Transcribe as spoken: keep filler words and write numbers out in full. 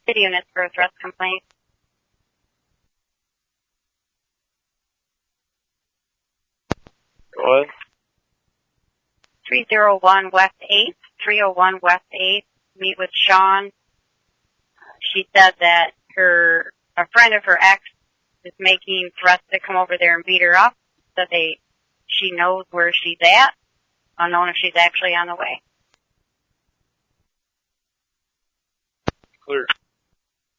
city units for a threat complaint. What? three oh one West eighth, three oh one West eighth, meet with Sean. She said that her, a friend of her ex is making threats to come over there and beat her up, that they, she knows where she's at, unknown if she's actually on the way. Clear.